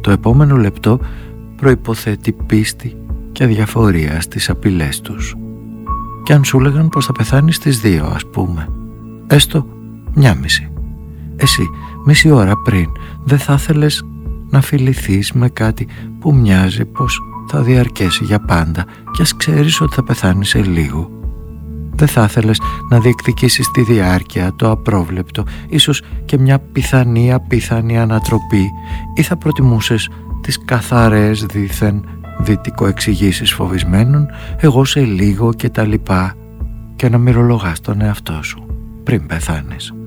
Το επόμενο λεπτό προϋποθέτει πίστη και αδιαφορία στις απειλές τους. Κι αν σου λέγαν πως θα πεθάνεις στις 2, ας πούμε, έστω 1:30, εσύ μισή ώρα πριν δεν θα ήθελες να φιληθείς με κάτι που μοιάζει πως θα διαρκέσει για πάντα κι ας ξέρεις ότι θα πεθάνεις σε λίγο? Δεν θα ήθελες να διεκδικήσεις τη διάρκεια, το απρόβλεπτο, ίσως και μια πιθανή απίθανη ανατροπή, ή θα προτιμούσες τις καθαρές δήθεν δυτικοεξηγήσεις φοβισμένων, εγώ σε λίγο και τα λοιπά, και να μυρολογάς τον εαυτό σου πριν πεθάνεις?